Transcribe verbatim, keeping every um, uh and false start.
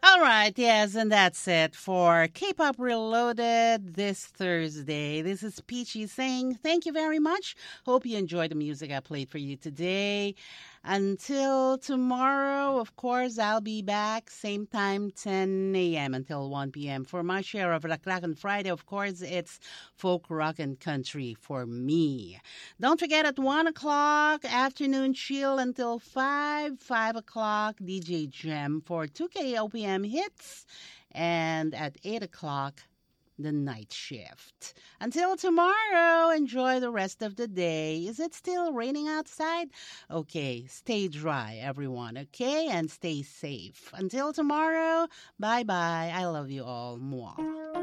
All right, yes, and that's it for K-Pop Reloaded this Thursday. This is Peachy saying thank you very much. Hope you enjoyed the music I played for you today. Until tomorrow, of course, I'll be back same time, ten a.m. until one p.m. For my share of Rock Rock on Friday, of course, it's folk, rock, and country for me. Don't forget at one o'clock, afternoon chill until five, five o'clock, D J Gem for two K O P M hits, and at eight o'clock, the night shift. Until tomorrow, enjoy the rest of the day. Is it still raining outside? Okay, stay dry, everyone, okay? And stay safe. Until tomorrow, bye-bye. I love you all. Mwah.